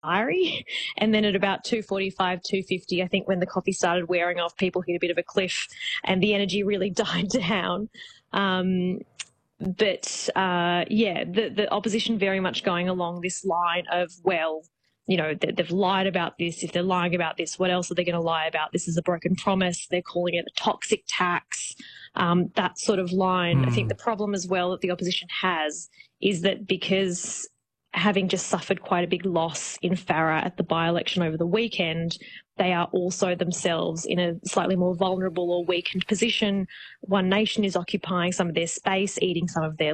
diary. And then at about 2:45, 2:50, I think when the coffee started wearing off, people hit a bit of a cliff and the energy really died down. The opposition very much going along this line of, well, you know, they've lied about this. If they're lying about this, what else are they going to lie about? This is a broken promise. They're calling it a toxic tax, that sort of line. I think the problem as well that the opposition has is that because having just suffered quite a big loss in Farrer at the by-election over the weekend, they are also themselves in a slightly more vulnerable or weakened position. One Nation is occupying some of their space, eating some of their